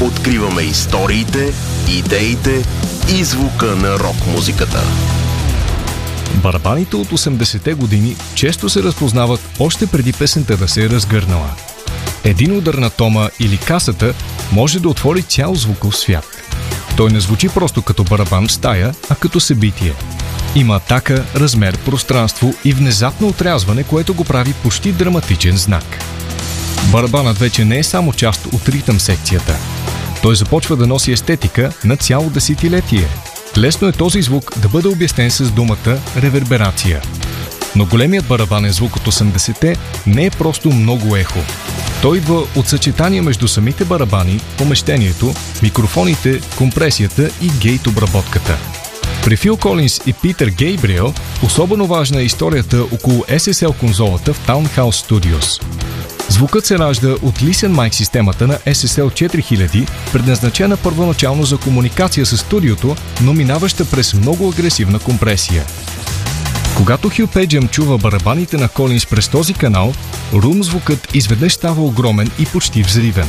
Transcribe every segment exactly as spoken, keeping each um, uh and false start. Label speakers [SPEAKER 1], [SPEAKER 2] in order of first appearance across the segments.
[SPEAKER 1] Откриваме историите, идеите и звука на рок-музиката.
[SPEAKER 2] Барабаните от осемдесетте години често се разпознават още преди песента да се е разгърнала. Един удар на тома или касата може да отвори цял звуков свят. Той не звучи просто като барабан в стая, а като събитие. Има атака, размер, пространство и внезапно отрязване, което го прави почти драматичен знак. Барабанът вече не е само част от ритъм секцията. Той започва да носи естетика на цяло десетилетие. Лесно е този звук да бъде обяснен с думата реверберация. Но големият барабанен звук от осемдесетте не е просто много ехо. Той идва от съчетание между самите барабани, помещението, микрофоните, компресията и гейт обработката. При Фил Колинс и Питър Гейбриел особено важна е историята около Ес Ес Ел конзолата в Townhouse Studios. Звукът се ражда от Listen Mic системата на Ес Ес Ел четири хиляди, предназначена първоначално за комуникация с студиото, но минаваща през много агресивна компресия. Когато Хю Педжъм чува барабаните на Колинс през този канал, рум звукът изведнъж става огромен и почти взривен.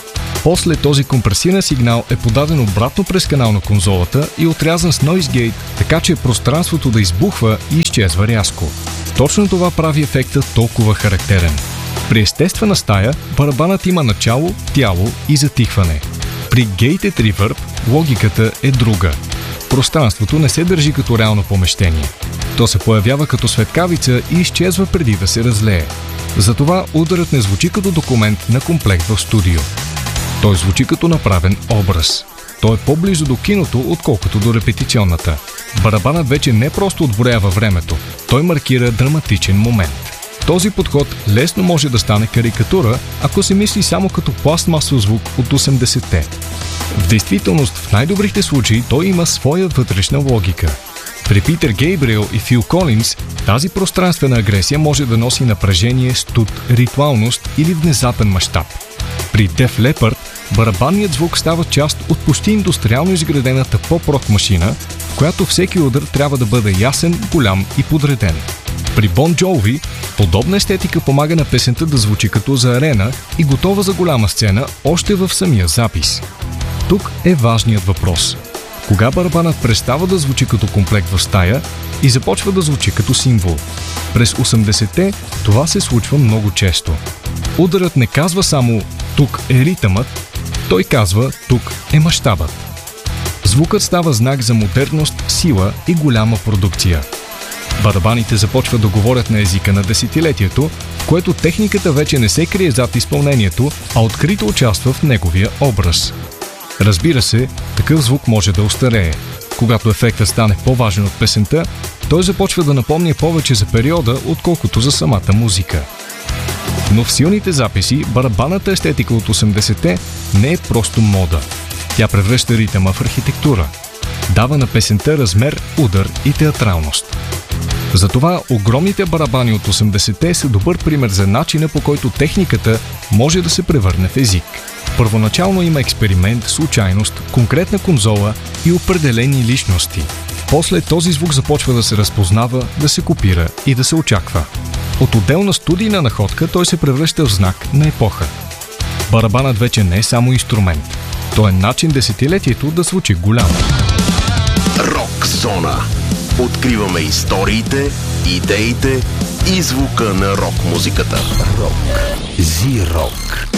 [SPEAKER 2] После този компресиран сигнал е подаден обратно през канал на конзолата и отрязан с Noise Gate, така че пространството да избухва и изчезва рязко. Точно това прави ефекта толкова характерен. При естествена стая барабанът има начало, тяло и затихване. При Gated Reverb логиката е друга. Пространството не се държи като реално помещение. То се появява като светкавица и изчезва преди да се разлее. Затова ударът не звучи като документ на комплект в студио. Той звучи като направен образ. Той е по-близо до киното, отколкото до репетиционната. Барабанът вече не просто отброява времето, той маркира драматичен момент. Този подход лесно може да стане карикатура, ако се мисли само като пластмасов звук от осемдесетте. В действителност, в най-добрите случаи той има своя вътрешна логика. При Питър Гейбриел и Фил Колинс тази пространствена агресия може да носи напрежение, студ, ритуалност или внезапен мащаб. При Def Leppard барабанният звук става част от почти индустриално изградената поп-рок машина, в която всеки удар трябва да бъде ясен, голям и подреден. При Бон Джоуи подобна естетика помага на песента да звучи като за арена и готова за голяма сцена още в самия запис. Тук е важният въпрос. Кога барабанът престава да звучи като комплект в стая и започва да звучи като символ? През осемдесетте това се случва много често. Ударът не казва само «тук е ритъмът», той казва «тук е мащабът». Звукът става знак за модерност, сила и голяма продукция. Барабаните започват да говорят на езика на десетилетието, в което техниката вече не се крие зад изпълнението, а открито участва в неговия образ. Разбира се, такъв звук може да остарее. Когато ефектът стане по-важен от песента, той започва да напомня повече за периода, отколкото за самата музика. Но в силните записи барабанната естетика от осемдесетте не е просто мода. Тя превръща ритъма в архитектура. Дава на песента размер, удар и театралност. Затова огромните барабани от осемдесетте са добър пример за начина, по който техниката може да се превърне в език. Първоначално има експеримент, случайност, конкретна конзола и определени личности. После този звук започва да се разпознава, да се копира и да се очаква. От отделна студийна находка той се превръща в знак на епоха. Барабанът вече не е само инструмент. Той е начин десетилетието да звучи голямо.
[SPEAKER 1] Рок зона. Откриваме историите, идеите и звука на рок-музиката. Рок. Зи-рок.